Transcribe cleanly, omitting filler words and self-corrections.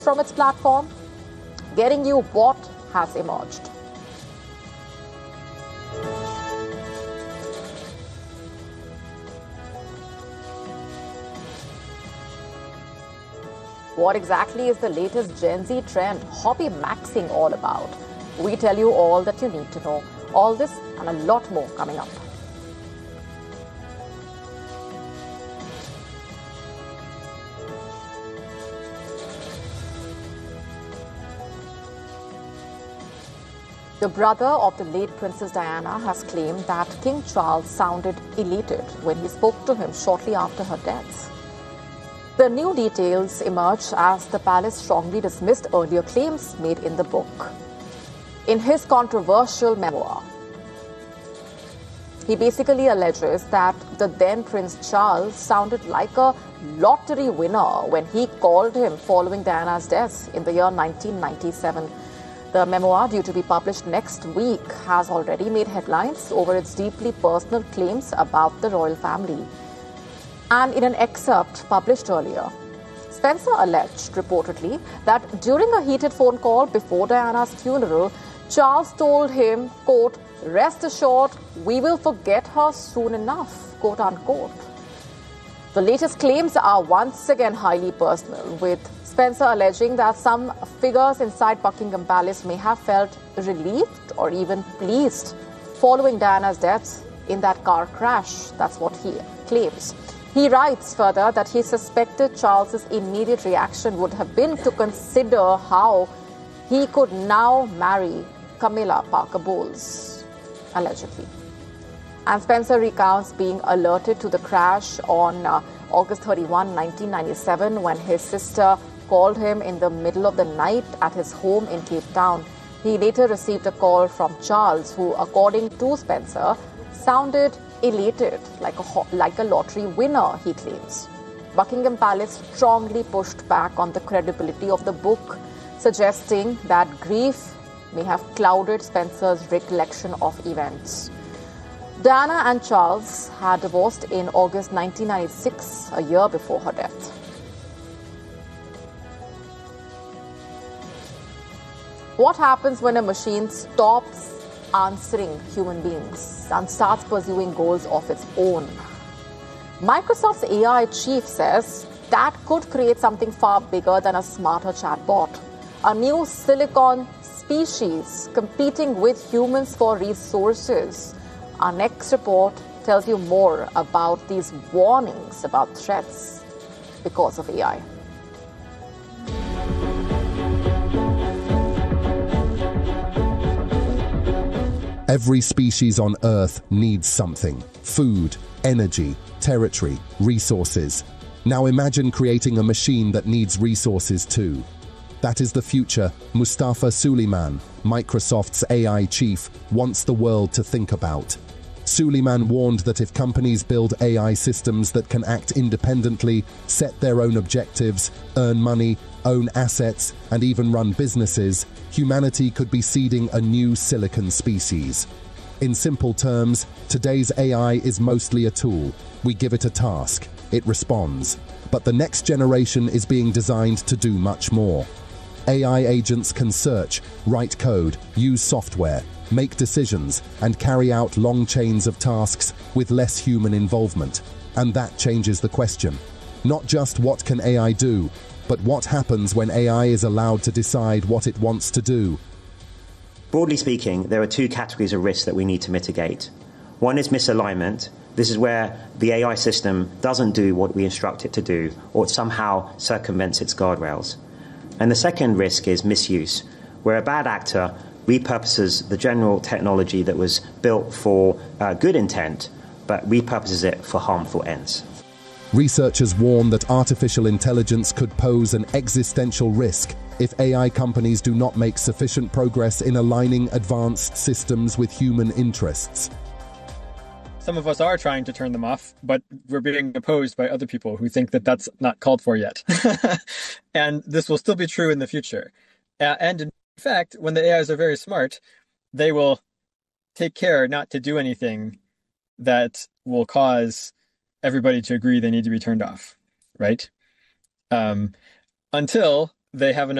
from its platform, getting you what has emerged. What exactly is the latest Gen Z trend, hobby maxing, all about? We tell you all that you need to know. All this and a lot more coming up. The brother of the late Princess Diana has claimed that King Charles sounded elated when he spoke to him shortly after her death. The new details emerge as the palace strongly dismissed earlier claims made in the book. In his controversial memoir, he basically alleges that the then Prince Charles sounded like a lottery winner when he called him following Diana's death in the year 1997. The memoir, due to be published next week, has already made headlines over its deeply personal claims about the royal family. And in an excerpt published earlier, Spencer alleged, reportedly, that during a heated phone call before Diana's funeral, Charles told him, quote, "Rest assured, we will forget her soon enough," quote unquote. The latest claims are once again highly personal, with Spencer alleging that some figures inside Buckingham Palace may have felt relieved or even pleased following Diana's death in that car crash. That's what he claims. He writes further that he suspected Charles's immediate reaction would have been to consider how he could now marry Camilla Parker Bowles, allegedly. And Spencer recounts being alerted to the crash on August 31, 1997, when his sister called him in the middle of the night at his home in Cape Town. He later received a call from Charles, who, according to Spencer, sounded elated, like a lottery winner, he claims. Buckingham Palace strongly pushed back on the credibility of the book, suggesting that grief may have clouded Spencer's recollection of events. Diana and Charles had divorced in August 1996, a year before her death. What happens when a machine stops answering human beings and starts pursuing goals of its own? Microsoft's AI chief says that could create something far bigger than a smarter chatbot, a new silicon species competing with humans for resources. Our next report tells you more about these warnings about threats because of AI. Every species on Earth needs something: food, energy, territory, resources. Now imagine creating a machine that needs resources too. That is the future Mustafa Suleyman, Microsoft's AI chief, wants the world to think about. Suleyman warned that if companies build AI systems that can act independently, set their own objectives, earn money, own assets, and even run businesses, humanity could be seeding a new silicon species. In simple terms, today's AI is mostly a tool. We give it a task, it responds. But the next generation is being designed to do much more. AI agents can search, write code, use software, make decisions, and carry out long chains of tasks with less human involvement. And that changes the question. Not just what can AI do, but what happens when AI is allowed to decide what it wants to do. Broadly speaking, there are two categories of risk that we need to mitigate. One is misalignment. This is where the AI system doesn't do what we instruct it to do, or it somehow circumvents its guardrails. And the second risk is misuse, where a bad actor repurposes the general technology that was built for good intent, but repurposes it for harmful ends. Researchers warn that artificial intelligence could pose an existential risk if AI companies do not make sufficient progress in aligning advanced systems with human interests. Some of us are trying to turn them off, but we're being opposed by other people who think that that's not called for yet. And this will still be true in the future. And in fact, when the AIs are very smart, they will take care not to do anything that will cause everybody to agree they need to be turned off, right? Until they have enough